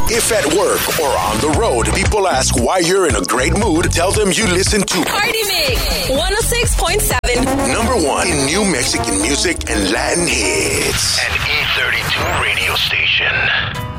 If at work or on the road, people ask why you're in a great mood, tell them you listen to Party Mix 106.7. Number 1 in New Mexican music and Latin hits. An E32 radio station.